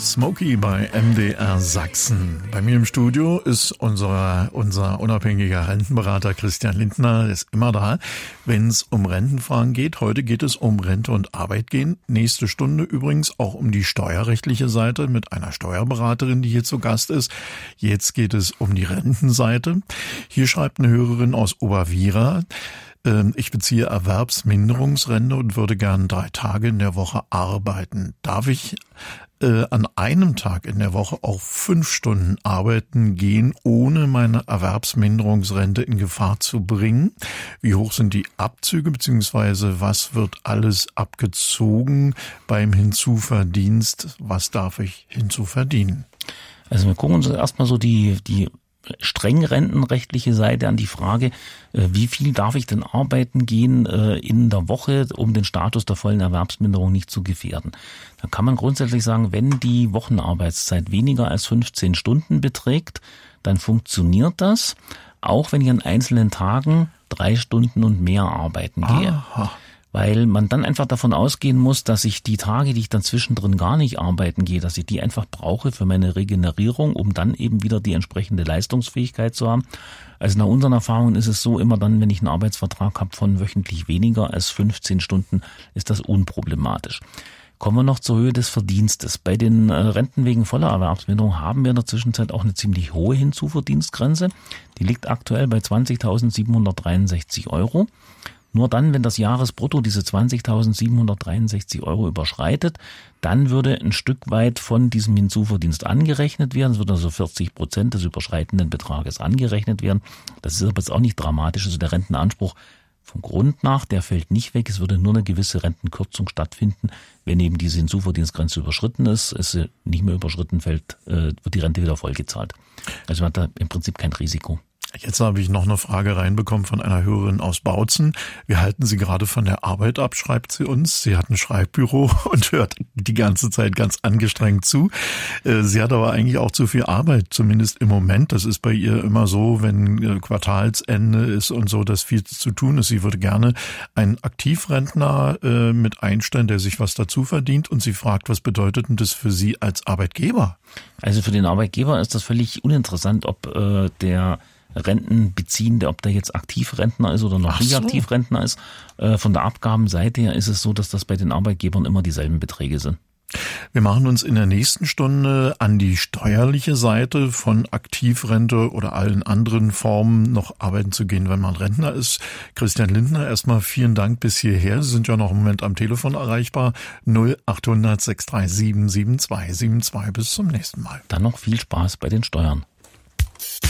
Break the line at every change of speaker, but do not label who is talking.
Smokey bei MDR Sachsen. Bei mir im Studio ist unser unabhängiger Rentenberater Christian Lindner, ist immer da, wenn es um Rentenfragen geht. Heute geht es um Rente und Arbeit gehen. Nächste Stunde übrigens auch um die steuerrechtliche Seite mit einer Steuerberaterin, die hier zu Gast ist. Jetzt geht es um die Rentenseite. Hier schreibt eine Hörerin aus Oberwiera: Ich beziehe Erwerbsminderungsrente und würde gern 3 Tage in der Woche arbeiten. Darf ich an einem Tag in der Woche auch 5 Stunden arbeiten gehen, ohne meine Erwerbsminderungsrente in Gefahr zu bringen? Wie hoch sind die Abzüge, beziehungsweise was wird alles abgezogen beim Hinzuverdienst? Was darf ich hinzuverdienen?
Also wir gucken uns erstmal so die streng rentenrechtliche Seite an, die Frage, wie viel darf ich denn arbeiten gehen in der Woche, um den Status der vollen Erwerbsminderung nicht zu gefährden. Da kann man grundsätzlich sagen, wenn die Wochenarbeitszeit weniger als 15 Stunden beträgt, dann funktioniert das, auch wenn ich an einzelnen Tagen 3 Stunden und mehr arbeiten gehe.
Aha.
Weil man dann einfach davon ausgehen muss, dass ich die Tage, die ich dann zwischendrin gar nicht arbeiten gehe, dass ich die einfach brauche für meine Regenerierung, um dann eben wieder die entsprechende Leistungsfähigkeit zu haben. Also nach unseren Erfahrungen ist es so, immer dann, wenn ich einen Arbeitsvertrag habe von wöchentlich weniger als 15 Stunden, ist das unproblematisch. Kommen wir noch zur Höhe des Verdienstes. Bei den Renten wegen voller Erwerbsminderung haben wir in der Zwischenzeit auch eine ziemlich hohe Hinzuverdienstgrenze. Die liegt aktuell bei 20.763 €. Nur dann, wenn das Jahresbrutto diese 20.763 € überschreitet, dann würde ein Stück weit von diesem Hinzuverdienst angerechnet werden. Es würde also 40% des überschreitenden Betrages angerechnet werden. Das ist aber jetzt auch nicht dramatisch. Also der Rentenanspruch vom Grund nach, der fällt nicht weg. Es würde nur eine gewisse Rentenkürzung stattfinden, wenn eben diese Hinzuverdienstgrenze überschritten ist. Es nicht mehr überschritten fällt, wird die Rente wieder vollgezahlt. Also man hat da im Prinzip kein Risiko.
Jetzt habe ich noch eine Frage reinbekommen von einer Hörerin aus Bautzen. Wir halten Sie gerade von der Arbeit ab, schreibt sie uns. Sie hat ein Schreibbüro und hört die ganze Zeit ganz angestrengt zu. Sie hat aber eigentlich auch zu viel Arbeit, zumindest im Moment. Das ist bei ihr immer so, wenn Quartalsende ist und so, dass viel zu tun ist. Sie würde gerne einen Aktivrentner mit einstellen, der sich was dazu verdient. Und sie fragt, was bedeutet denn das für Sie als Arbeitgeber?
Also für den Arbeitgeber ist das völlig uninteressant, ob der Rentenbeziehende, ob der jetzt Aktivrentner ist oder noch nicht Aktivrentner ist. Von der Abgabenseite her ist es so, dass das bei den Arbeitgebern immer dieselben Beträge sind.
Wir machen uns in der nächsten Stunde an die steuerliche Seite von Aktivrente oder allen anderen Formen noch arbeiten zu gehen, wenn man Rentner ist. Christian Lindner, erstmal vielen Dank bis hierher. Sie sind ja noch im Moment am Telefon erreichbar. 0800 637 7272. Bis zum nächsten Mal.
Dann noch viel Spaß bei den Steuern.